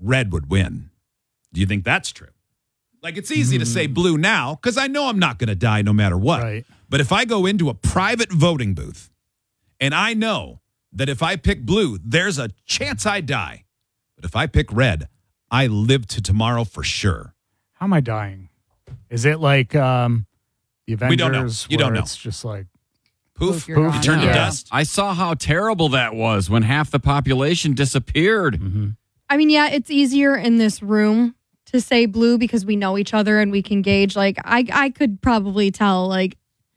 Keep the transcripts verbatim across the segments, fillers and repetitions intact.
red would win. Do you think that's true? Like, it's easy mm. to say blue now because I know I'm not going to die no matter what. Right. But if I go into a private voting booth and I know that if I pick blue, there's a chance I die. But if I pick red, I live to tomorrow for sure. How am I dying? Is it like um, the Avengers? We don't know. You don't know. It's just like poof, poof, poof you turn yeah. to dust. I saw how terrible that was when half the population disappeared. Mm-hmm. I mean, yeah, it's easier in this room to say blue because we know each other and we can gauge. Like, I, I could probably tell, like,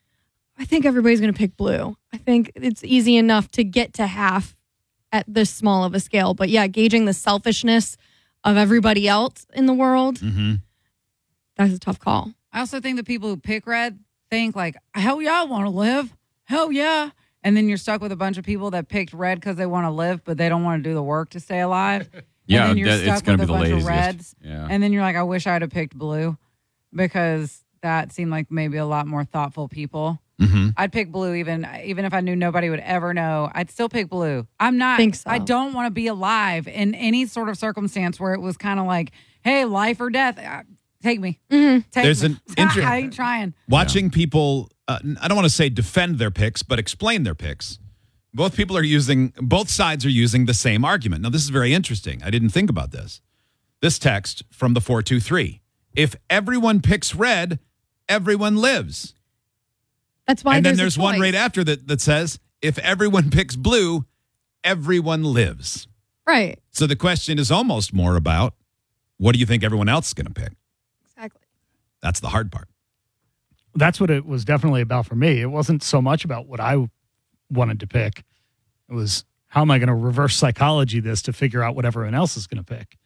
I think everybody's going to pick blue. I think it's easy enough to get to half at this small of a scale. But yeah, gauging the selfishness of everybody else in the world, mm-hmm. that's a tough call. I also think that people who pick red think like, hell yeah, I want to live. Hell yeah. And then you're stuck with a bunch of people that picked red because they want to live, but they don't want to do the work to stay alive. Yeah, and then you're that, stuck it's going to with be a the bunch laziest. of reds. Yeah. And then you're like, I wish I'd have picked blue because that seemed like maybe a lot more thoughtful people. Mm-hmm. I'd pick blue even even if I knew nobody would ever know. I'd still pick blue. I'm not. Think so. I don't want to be alive in any sort of circumstance where it was kind of like, hey, life or death. Uh, take me. Mm-hmm. Take There's me. an inter- I ain't trying. Watching yeah. people, uh, I don't want to say defend their picks, but explain their picks. Both people are using, both sides are using the same argument. Now, this is very interesting. I didn't think about this. This text from the four two three. If everyone picks red, everyone lives. That's why. And then there's, there's one right after that that says, if everyone picks blue, everyone lives. Right. So the question is almost more about, what do you think everyone else is going to pick? Exactly. That's the hard part. That's what it was definitely about for me. It wasn't so much about what I wanted to pick. It was, how am I going to reverse psychology this to figure out what everyone else is going to pick?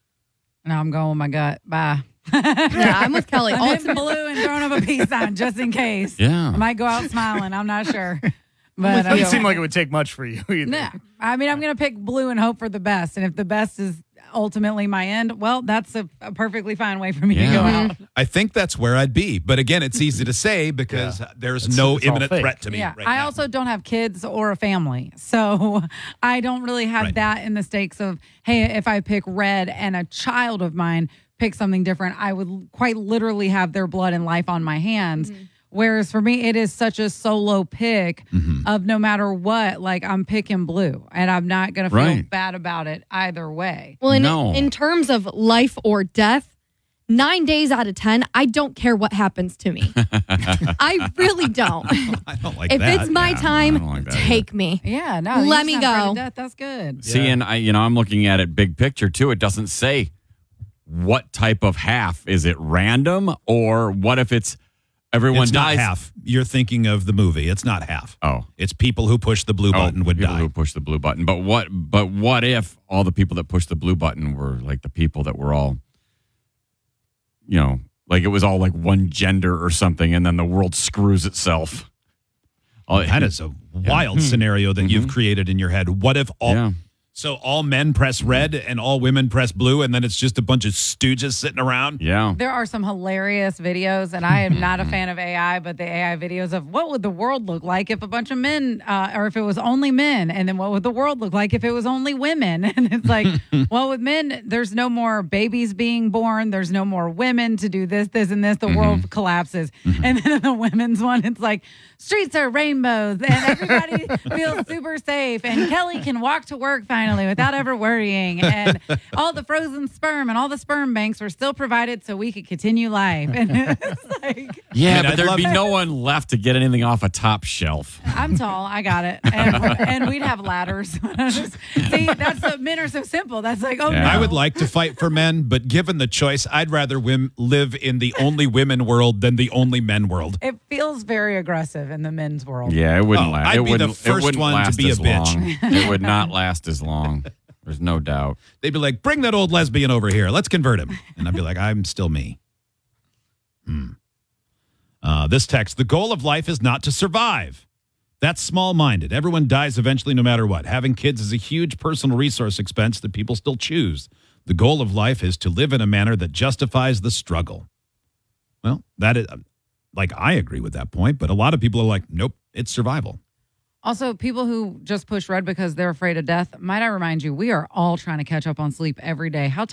No, I'm going with my gut. Bye. Yeah, I'm with Kelly. I'm hitting blue and throwing up a peace sign just in case. Yeah. I might go out smiling. I'm not sure. But It doesn't seem like it would take much for you either. No. I mean, I'm going to pick blue and hope for the best. And if the best is ultimately my end, well, that's a, a perfectly fine way for me Yeah. to go out. I think that's where I'd be. But again, it's easy to say because Yeah. there's It's- no it's all imminent fake. threat to me Yeah, right I now. also don't have kids or a family. So I don't really have Right. that in the stakes of, hey, if I pick red and a child of mine pick something different, I would quite literally have their blood and life on my hands. Mm-hmm. Whereas for me, it is such a solo pick mm-hmm. of no matter what, like I'm picking blue and I'm not going to feel Right. bad about it either way. Well, in, No. in terms of life or death, nine days out of ten, I don't care what happens to me. I really don't. I don't like If that. it's my Yeah, time, I don't like that take me. Yeah, no. Let you me just not afraid go. of death, that's good. See, and I, you know, I'm looking at it big picture too. It doesn't say what type of half. Is it random, or what if it's everyone It's dies? not half. You're thinking of the movie. It's not half. Oh, It's people who push the blue oh, button would people die. who push the blue button. But what? But what if all the people that pushed the blue button were like the people that were all, you know, like it was all like one gender or something, and then the world screws itself. Oh, That is a wild scenario that you've created in your head. What if all Yeah. so all men press red and all women press blue, and then it's just a bunch of stooges sitting around? Yeah. There are some hilarious videos, and I am not a fan of A I, but the A I videos of what would the world look like if a bunch of men, uh, or if it was only men, and then what would the world look like if it was only women? And it's like, well, with men, there's no more babies being born. There's no more women to do this, this, and this. The Mm-hmm. world collapses. Mm-hmm. And then in the women's one, it's like, streets are rainbows, and everybody feels super safe, and Kelly can walk to work finally without ever worrying, and all the frozen sperm and all the sperm banks were still provided so we could continue life. And it's like, Yeah, I mean, but I'd there'd love be to- no one left to get anything off a top shelf. I'm tall, I got it, and, and we'd have ladders. See, that's the men are so simple. That's like, oh Yeah. no. I would like to fight for men, but given the choice, I'd rather wim- live in the only women world than the only men world. It feels very aggressive in the men's world. Yeah, it wouldn't Oh, last. I'd it be the wouldn't, it first wouldn't one to last be a as bitch. long. It would not last as long. There's no doubt. They'd be like, bring that old lesbian over here. Let's convert him. And I'd be like, I'm still me. Hmm. Uh, this text, the goal of life is not to survive. That's small-minded. Everyone dies eventually no matter what. Having kids is a huge personal resource expense that people still choose. The goal of life is to live in a manner that justifies the struggle. Well, that is, like, I agree with that point, but a lot of people are like, nope, it's survival. Also, people who just push red because they're afraid of death, might I remind you, we are all trying to catch up on sleep every day. How